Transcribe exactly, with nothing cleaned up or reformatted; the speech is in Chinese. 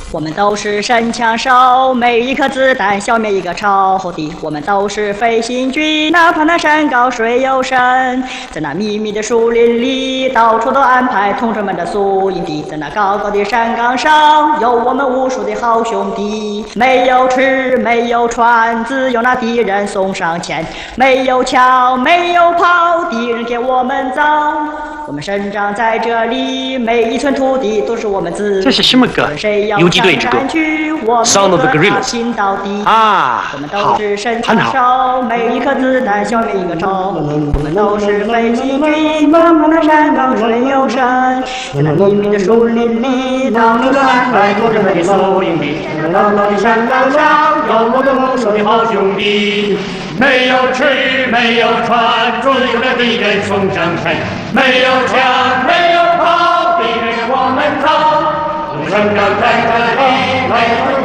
我们都是神枪手，每一颗子弹消灭一个超敌。我们都是飞行军，哪怕那山高水又深，在那密密的树林里，到处都安排同志们的宿营地。在那高高的山岗上，有我们无数的好兄弟。没有吃，没有穿，只有那敌人送上前。没有枪，没有炮，敌人给我们造。我们生长在这里，每一寸土地都是我们自己。 这是什么歌？游击队之歌。Sound of the Gorillas。啊， 我们都是神枪手，每一颗子弹消灭一个仇。我们都是飞行军，哪怕那山高水又深，在那密密的树林里，到处都安排同志们的宿营地。在那高高的山岗上，有我们无数的好兄弟。 没有吃，没有穿，只有那敌人送上前。没有枪，没有炮，敌人给我们造。我们生长在这里，为